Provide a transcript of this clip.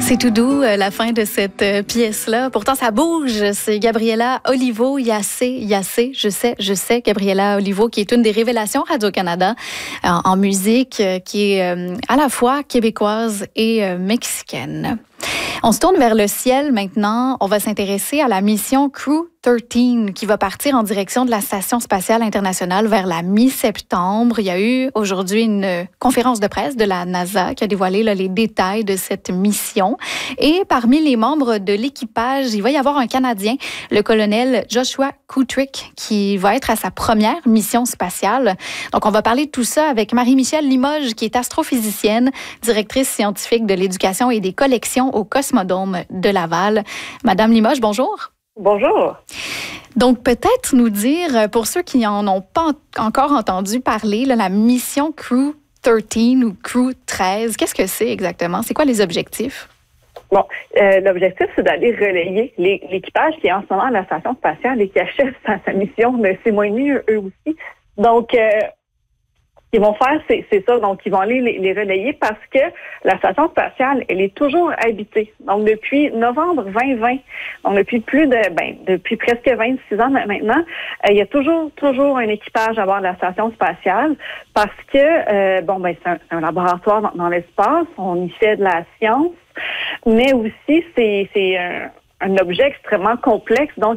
C'est tout doux, la fin de cette pièce-là. Pourtant, ça bouge. C'est Gabriela Olivo, Yassé, je sais, Gabriela Olivo, qui est une des révélations Radio-Canada en musique, qui est à la fois québécoise et mexicaine. On se tourne vers le ciel maintenant. On va s'intéresser à la mission Crew 13 qui va partir en direction de la Station spatiale internationale vers la mi-septembre. Il y a eu aujourd'hui une conférence de presse de la NASA qui a dévoilé les détails de cette mission. Et parmi les membres de l'équipage, il va y avoir un Canadien, le colonel Joshua Kutrick, qui va être à sa première mission spatiale. Donc, on va parler de tout ça avec Marie-Michelle Limoges, qui est astrophysicienne, directrice scientifique de l'éducation et des collections au Cosmodome de Laval. Madame Limoges, bonjour. Bonjour. Donc, peut-être nous dire, pour ceux qui n'en ont pas encore entendu parler, la mission Crew 13 ou Crew 13, qu'est-ce que c'est exactement? C'est quoi les objectifs? Bon, l'objectif, c'est d'aller relayer l'équipage qui est en ce moment à la station spatiale et qui achève sa mission de 6 mois et demi, eux aussi. Donc, ce qu'ils vont faire, c'est ça. Donc, ils vont aller les relayer parce que la station spatiale, elle est toujours habitée. Donc, depuis novembre 2020, donc depuis depuis presque 26 ans maintenant, il y a toujours un équipage à bord de la station spatiale parce que, c'est un laboratoire dans l'espace. On y fait de la science, mais aussi, c'est un objet extrêmement complexe. Donc,